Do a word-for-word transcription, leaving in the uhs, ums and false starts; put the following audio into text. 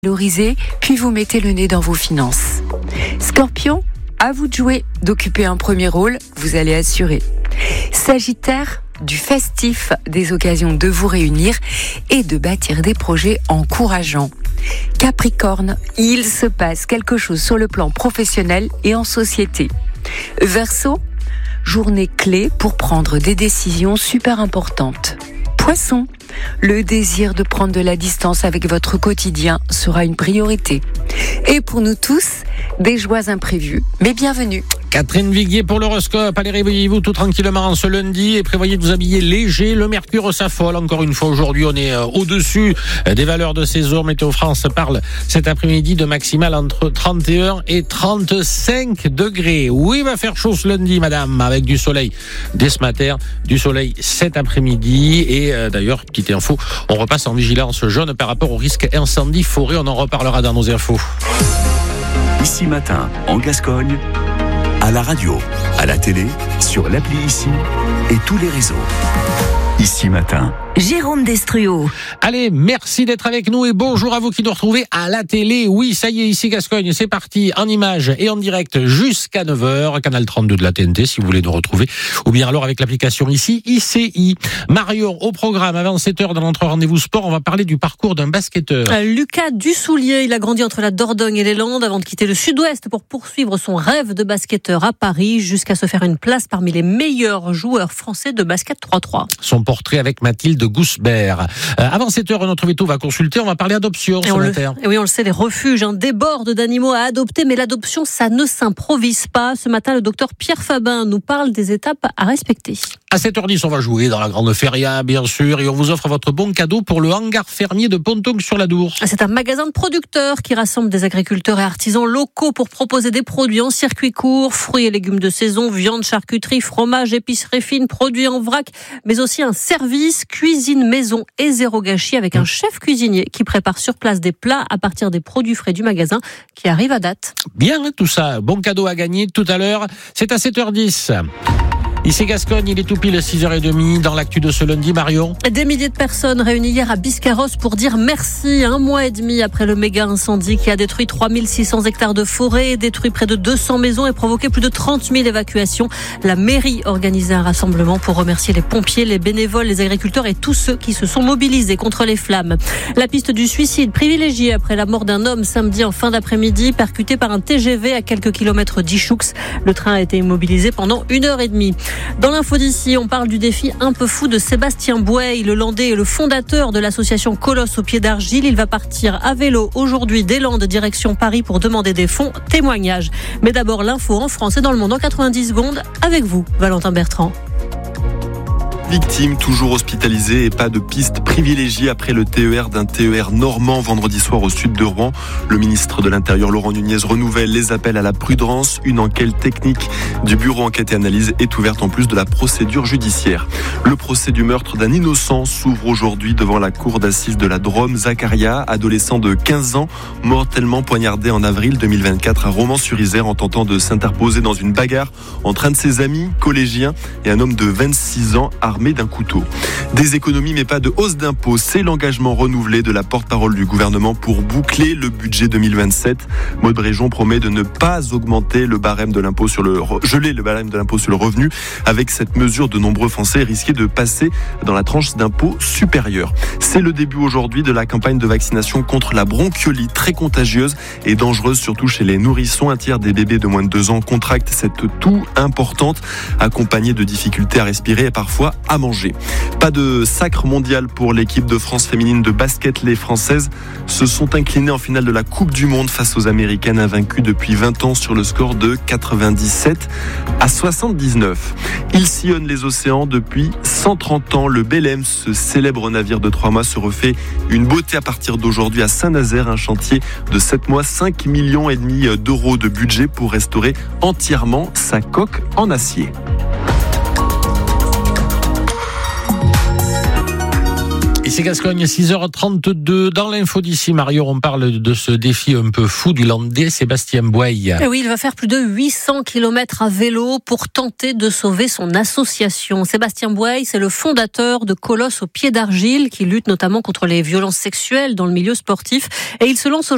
Valorisez, puis vous mettez le nez dans vos finances. Scorpion, à vous de jouer, d'occuper un premier rôle, vous allez assurer. Sagittaire, du festif, des occasions de vous réunir et de bâtir des projets encourageants. Capricorne, il se passe quelque chose sur le plan professionnel et en société. Verseau, journée clé pour prendre des décisions super importantes. Poisson, le désir de prendre de la distance avec votre quotidien sera une priorité. Et pour nous tous, des joies imprévues, mais bienvenue. Catherine Viguier pour l'horoscope. Allez, réveillez-vous tout tranquillement ce lundi et prévoyez de vous habiller léger. Le mercure s'affole. Encore une fois, aujourd'hui, on est au-dessus des valeurs de saison. Météo France parle cet après-midi de maximale entre trente et un et trente-cinq degrés. Oui, il va faire chaud ce lundi, madame, avec du soleil dès ce matin, du soleil cet après-midi. Et euh, d'ailleurs, petite info, on repasse en vigilance jaune par rapport au risque incendie forêt. On en reparlera dans nos infos. Ici Matin, en Gascogne, à la radio, à la télé, sur l'appli Ici et tous les réseaux. Ici Matin. Jérôme Destruo. Allez, merci d'être avec nous et bonjour à vous qui nous retrouvez à la télé. Oui, ça y est, Ici Gascogne, c'est parti en images et en direct jusqu'à neuf heures, canal trente-deux de la T N T si vous voulez nous retrouver, ou bien alors avec l'application Ici, I C I. Marion, au programme, avant sept heures dans notre rendez-vous sport, on va parler du parcours d'un basketteur. Euh, Lucas Dussoulier, il a grandi entre la Dordogne et les Landes avant de quitter le Sud-Ouest pour poursuivre son rêve de basketteur à Paris jusqu'à se faire une place parmi les meilleurs joueurs français de basket trois trois. Son portrait avec Mathilde Gousbert. Euh, avant sept heures, notre veto va consulter, on va parler adoption ce matin. Le, et oui, on le sait, les refuges hein, débordent d'animaux à adopter, mais l'adoption, ça ne s'improvise pas. Ce matin, le docteur Pierre Fabin nous parle des étapes à respecter. À sept heures dix, on va jouer dans la Grande Feria, bien sûr, et on vous offre votre bon cadeau pour le hangar fermier de Pontongue-sur-l'Adour. C'est un magasin de producteurs qui rassemble des agriculteurs et artisans locaux pour proposer des produits en circuit court, fruits et légumes de saison, viande, charcuterie, fromage, épicerie fine, produits en vrac, mais aussi un service, cuisine maison et zéro gâchis avec un chef cuisinier qui prépare sur place des plats à partir des produits frais du magasin qui arrivent à date. Bien, tout ça, bon cadeau à gagner tout à l'heure, c'est à sept heures dix. Ici Gascogne, il est tout pile six heures trente dans l'actu de ce lundi, Marion. Des milliers de personnes réunies hier à Biscarrosse pour dire merci, un mois et demi après le méga incendie qui a détruit trois mille six cents hectares de forêt, détruit près de deux cents maisons et provoqué plus de trente mille évacuations. La mairie organisait un rassemblement pour remercier les pompiers, les bénévoles, les agriculteurs et tous ceux qui se sont mobilisés contre les flammes. La piste du suicide privilégiée après la mort d'un homme samedi en fin d'après-midi, percuté par un T G V à quelques kilomètres d'Ichoux. Le train a été immobilisé pendant une heure et demie. Dans l'info d'ici, on parle du défi un peu fou de Sébastien Bouey, le Landais et le fondateur de l'association Colosse au pied d'argile. Il va partir à vélo aujourd'hui des Landes direction Paris pour demander des fonds. Témoignage. Mais d'abord l'info en France et dans le monde en quatre-vingt-dix secondes avec vous, Valentin Bertrand. Victime, toujours hospitalisée et pas de piste privilégiée après le T E R d'un T E R normand vendredi soir au sud de Rouen. Le ministre de l'Intérieur Laurent Nunez renouvelle les appels à la prudence. Une enquête technique du bureau enquête et analyse est ouverte en plus de la procédure judiciaire. Le procès du meurtre d'un innocent s'ouvre aujourd'hui devant la cour d'assises de la Drôme. Zacharia, adolescent de quinze ans, mortellement poignardé en avril deux mille vingt-quatre à Romans-sur-Isère en tentant de s'interposer dans une bagarre entre un de ses amis collégiens et un homme de vingt-six ans armé d'un couteau. Des économies mais pas de hausse d'impôts, c'est l'engagement renouvelé de la porte-parole du gouvernement pour boucler le budget deux mille vingt-sept. Maud Bréjon promet de ne pas augmenter le barème de l'impôt sur le geler le barème de l'impôt sur le revenu. Avec cette mesure, de nombreux Français risquaient de passer dans la tranche d'impôt supérieure. C'est le début aujourd'hui de la campagne de vaccination contre la bronchiolite, très contagieuse et dangereuse surtout chez les nourrissons. Un tiers des bébés de moins de deux ans contractent cette toux importante accompagnée de difficultés à respirer et parfois à manger. Pas de sacre mondial pour l'équipe de France féminine de basket. Les Françaises se sont inclinées en finale de la Coupe du Monde face aux Américaines, invaincues depuis vingt ans sur le score de quatre-vingt-dix-sept à soixante-dix-neuf. Ils sillonnent les océans depuis cent trente ans. Le Belém, ce célèbre navire de trois mois, se refait une beauté à partir d'aujourd'hui à Saint-Nazaire. Un chantier de sept mois, cinq millions et demi d'euros de budget pour restaurer entièrement sa coque en acier. Ici Gascogne, six heures trente-deux. Dans l'info d'ici, Mario, on parle de ce défi un peu fou du Landais, Sébastien Bouey. Et oui, il va faire plus de huit cents kilomètres à vélo pour tenter de sauver son association. Sébastien Bouey, c'est le fondateur de Colosse au pied d'argile qui lutte notamment contre les violences sexuelles dans le milieu sportif. Et il se lance aujourd'hui